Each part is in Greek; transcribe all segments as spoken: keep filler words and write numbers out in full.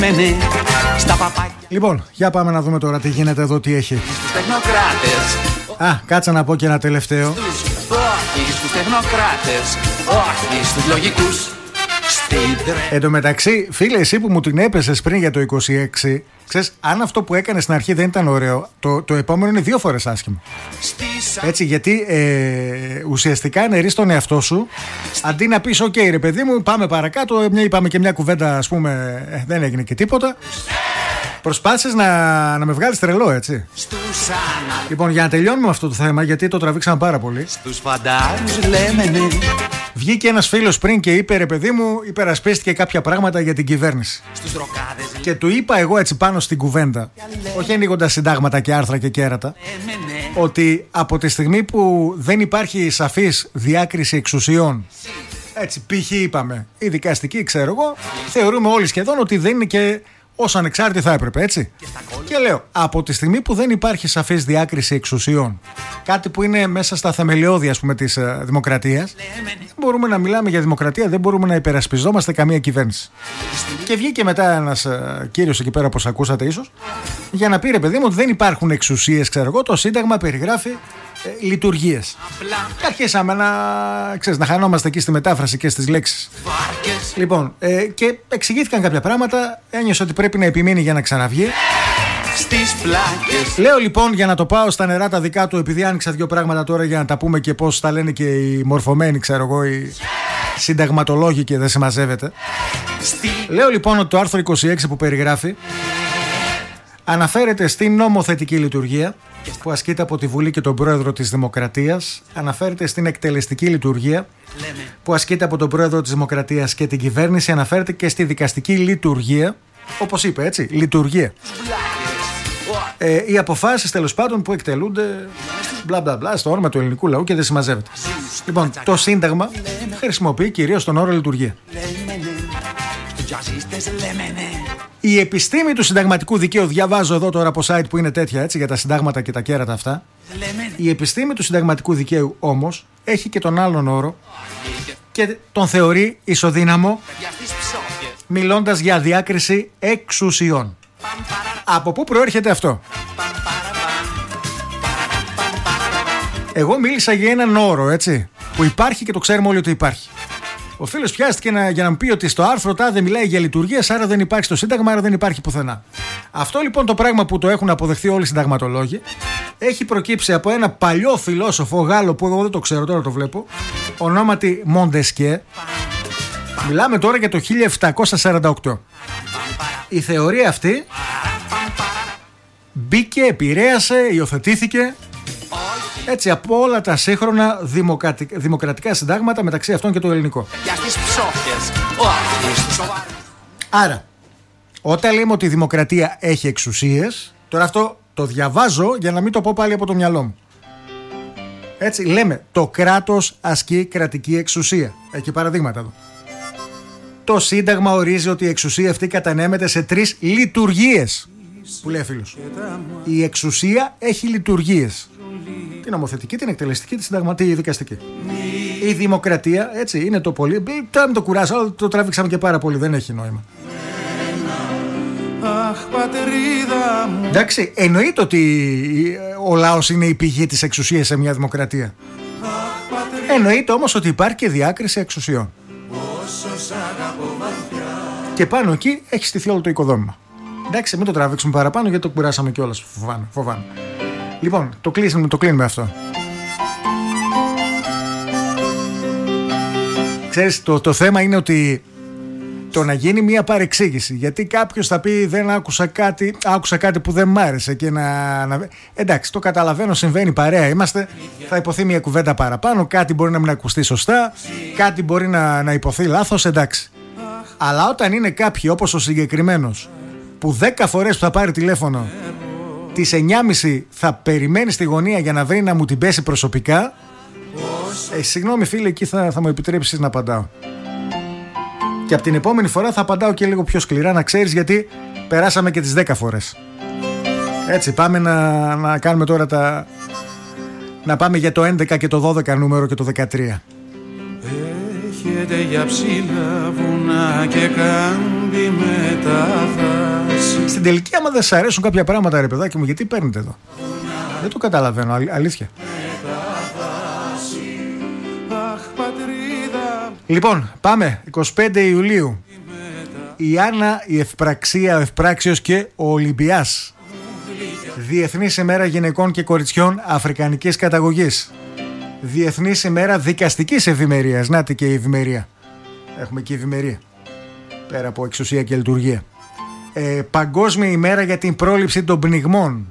Στα παπάκια. Λοιπόν, για πάμε να δούμε τώρα τι γίνεται εδώ, τι έχει. Στους τεχνοκράτες. Α, κάτσα να πω και ένα τελευταίο. Όχι στους τεχνοκράτες. Όχι στους λογικούς. Εν τω μεταξύ, φίλε, εσύ που μου την έπεσες πριν για το είκοσι έξι, ξέρεις, αν αυτό που έκανε στην αρχή δεν ήταν ωραίο, το, το επόμενο είναι δύο φορές άσχημο. Έτσι, γιατί ε, ουσιαστικά ενερείς τον εαυτό σου. Αντί να πεις, οκ, ρε παιδί μου, πάμε παρακάτω. Μια, είπαμε και μια κουβέντα, ας πούμε, ε, δεν έγινε και τίποτα. Προσπάθησες να, να με βγάλεις τρελό, έτσι. Λοιπόν, για να τελειώνουμε αυτό το θέμα, γιατί το τραβήξαμε πάρα πολύ. Στους φαντάρους λέμε ναι. Βγήκε ένας φίλος πριν και είπε, ρε παιδί μου, υπερασπίστηκε κάποια πράγματα για την κυβέρνηση. Στους ροκάδες. Και του είπα εγώ έτσι πάνω στην κουβέντα, όχι ανοίγοντας συντάγματα και άρθρα και κέρατα, ότι από τη στιγμή που δεν υπάρχει σαφής διάκριση εξουσιών, έτσι π.χ. είπαμε, η δικαστική, ξέρω εγώ, θεωρούμε όλοι σχεδόν ότι δεν είναι και όσο ανεξάρτητη θα έπρεπε, έτσι. Και λέω, από τη στιγμή που δεν υπάρχει σαφής διάκριση εξουσιών, κάτι που είναι μέσα στα θεμελιώδη, ας πούμε, της ε, δημοκρατίας, δεν μπορούμε να μιλάμε για δημοκρατία, δεν μπορούμε να υπερασπιζόμαστε καμία κυβέρνηση. Και βγήκε μετά ένας ε, κύριος εκεί πέρα, όπως ακούσατε ίσως, για να πει, ρε παιδί μου, ότι δεν υπάρχουν εξουσίες, ξέρω εγώ, το Σύνταγμα περιγράφει ε, λειτουργίες. Και αρχίσαμε να, ξέρεις, να χανόμαστε εκεί στη μετάφραση και στις λέξεις. Λοιπόν, ε, και εξηγήθηκαν κάποια πράγματα, ένιωσε ότι πρέπει να επιμείνει για να ξαναβγεί. Στις πλάκες. Λέω λοιπόν, για να το πάω στα νερά τα δικά του, επειδή άνοιξα δύο πράγματα τώρα για να τα πούμε και πώς τα λένε και οι μορφωμένοι, ξέρω εγώ, οι συνταγματολόγοι, και δεν συμμαζεύεται. Λέω λοιπόν ότι το άρθρο είκοσι έξι που περιγράφει αναφέρεται στην νομοθετική λειτουργία που ασκείται από τη Βουλή και τον Πρόεδρο της Δημοκρατίας, αναφέρεται στην εκτελεστική λειτουργία που ασκείται από τον Πρόεδρο της Δημοκρατίας και την κυβέρνηση, αναφέρεται και στη δικαστική λειτουργία, όπως είπε, έτσι, λειτουργία. Ε, οι αποφάσεις, τέλος πάντων, που εκτελούνται μπλα μπλα μπλα στο όνομα του ελληνικού λαού και δεν συμμαζεύεται. Λοιπόν, το Σύνταγμα χρησιμοποιεί κυρίως τον όρο λειτουργία. Η επιστήμη του συνταγματικού δικαίου, διαβάζω εδώ τώρα από site που είναι τέτοια, έτσι, για τα συντάγματα και τα κέρατα αυτά. Η επιστήμη του συνταγματικού δικαίου όμως έχει και τον άλλον όρο και τον θεωρεί ισοδύναμο, μιλώντας για διάκριση εξουσιών. Από πού προέρχεται αυτό? Εγώ μίλησα για έναν όρο, έτσι, που υπάρχει και το ξέρουμε όλοι ότι υπάρχει. Ο φίλος πιάστηκε να, για να μου πει ότι στο άρθρο τάδε μιλάει για λειτουργίες, άρα δεν υπάρχει στο Σύνταγμα, άρα δεν υπάρχει πουθενά. Αυτό λοιπόν το πράγμα που το έχουν αποδεχθεί όλοι οι συνταγματολόγοι έχει προκύψει από ένα παλιό φιλόσοφο Γάλλο που εγώ δεν το ξέρω, τώρα το βλέπω, ονόματι Μοντεσκιέ. Μιλάμε τώρα για το χίλια επτακόσια σαράντα οκτώ. Η θεωρία αυτή μπήκε, επηρέασε, υιοθετήθηκε, έτσι, από όλα τα σύγχρονα δημοκρατικά, δημοκρατικά συντάγματα, μεταξύ αυτών και το ελληνικό. Άρα, όταν λέμε ότι η δημοκρατία έχει εξουσίες, τώρα αυτό το διαβάζω για να μην το πω πάλι από το μυαλό μου. Έτσι, λέμε το κράτος ασκεί κρατική εξουσία. Έχει παραδείγματα εδώ. Το Σύνταγμα ορίζει ότι η εξουσία αυτή κατανέμεται σε τρεις λειτουργίες. Που λέει φίλος. Η εξουσία έχει λειτουργίες. Την νομοθετική, την εκτελεστική, τη συνταγματική, δικαστική. Η δημοκρατία, έτσι, είναι το πολύ. Τώρα μην το κουράσω, το τραβήξαμε και πάρα πολύ, δεν έχει νόημα. Αχ, πατρίδα μου. Εντάξει, εννοείται ότι ο λαός είναι η πηγή της εξουσίας σε μια δημοκρατία. Εννοείται όμως ότι υπάρχει και διάκριση εξουσιών. Και πάνω εκεί έχει στηθεί όλο το οικοδόμημα. Εντάξει, μην το τραβήξουμε παραπάνω γιατί το κουράσαμε κιόλας. Φοβάμαι, φοβάμαι. Λοιπόν, το κλείσουμε, το κλείνουμε αυτό. Ξέρεις, το, το θέμα είναι ότι το να γίνει μια παρεξήγηση. Γιατί κάποιος θα πει δεν άκουσα κάτι, άκουσα κάτι που δεν μ' άρεσε και να, να... Εντάξει, το καταλαβαίνω, συμβαίνει, παρέα είμαστε. Θα υποθεί μια κουβέντα παραπάνω, κάτι μπορεί να μην ακουστεί σωστά, κάτι μπορεί να, να υποθεί λάθος, εντάξει. Αλλά όταν είναι κάποιοι όπως ο συγκεκριμένος που δέκα φορές που θα πάρει τηλέφωνο τις εννιά και μισή θα περιμένει στη γωνία για να βρει να μου την πέσει προσωπικά, ε, συγγνώμη φίλε, εκεί θα, θα μου επιτρέψεις να απαντάω. Και από την επόμενη φορά θα απαντάω και λίγο πιο σκληρά, να ξέρεις, γιατί περάσαμε και τις δέκα φορές. Έτσι, πάμε να, να κάνουμε τώρα τα... να πάμε για το έντεκα και το δώδεκα νούμερο και το δεκατρία. Έχετε για ψηλά βουνά και κάμπι με τα στην τελική, άμα δεν σας αρέσουν κάποια πράγματα, ρε παιδάκι μου, γιατί παίρνετε εδώ? Δεν το καταλαβαίνω, αλ- αλήθεια. Λοιπόν, πάμε. εικοστή πέμπτη Ιουλίου. Η Άννα, η Ευπραξία, ο Ευπράξιος και ο Ολυμπιάς. Διεθνής ημέρα γυναικών και κοριτσιών αφρικανικής καταγωγής. Διεθνής ημέρα δικαστικής ευημερίας. Νάτι και η ευημερία. Έχουμε και ευημερία. Πέρα από εξουσία και λειτουργία. Ε, Παγκόσμια ημέρα για την πρόληψη των πνιγμών.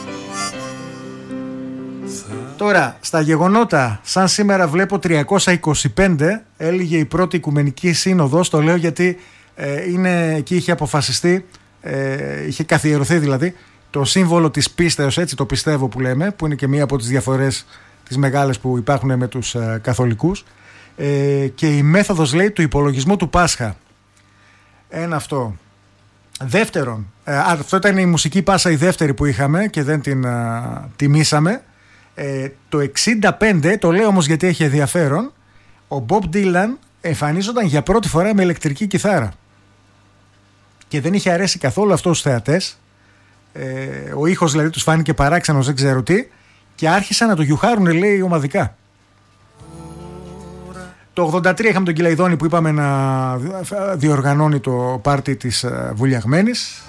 Τώρα, στα γεγονότα, σαν σήμερα βλέπω τριακόσια είκοσι πέντε, έλεγε η πρώτη Οικουμενική Σύνοδος. Το λέω γιατί ε, είναι, εκεί είχε αποφασιστεί, ε, είχε καθιερωθεί δηλαδή, το σύμβολο της πίστεως, έτσι το πιστεύω που λέμε, που είναι και μία από τις διαφορές τις μεγάλες που υπάρχουν με τους ε, καθολικούς, ε, και η μέθοδος, λέει, του υπολογισμού του Πάσχα. Ένα αυτό. Δεύτερον, ε, αυτό ήταν η μουσική πάσα η δεύτερη που είχαμε και δεν την ε, τιμήσαμε. Ε, το εξήντα πέντε, το λέω όμως γιατί έχει ενδιαφέρον, ο Bob Dylan εμφανίζονταν για πρώτη φορά με ηλεκτρική κιθάρα και δεν είχε αρέσει καθόλου αυτό στους θεατές. ε, ο ήχος δηλαδή τους φάνηκε παράξενος, δεν ξέρω τι, και άρχισαν να το γιουχάρουν, λέει, ομαδικά. Το ογδόντα τρία είχαμε τον Κυλαϊδόνη που είπαμε να διοργανώνει το πάρτι της Βουλιαγμένης.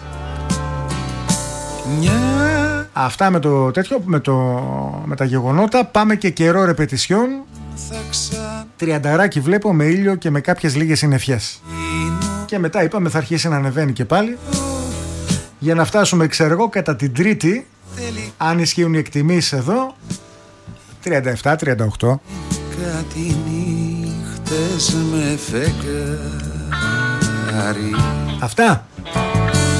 Yeah. Αυτά με το τέτοιο, με, το, με τα γεγονότα. Πάμε και καιρό ρεπετησιών. Τριανταράκι βλέπω με ήλιο και με κάποιες λίγες συννεφιές. Και μετά είπαμε θα αρχίσει να ανεβαίνει και πάλι, για να φτάσουμε, ξέρω εγώ, κατά την Τρίτη, αν ισχύουν οι εκτιμήσεις εδώ, τριάντα επτά τριάντα οκτώ. Κάτι νύχτες με φεγγάρι. Αυτά.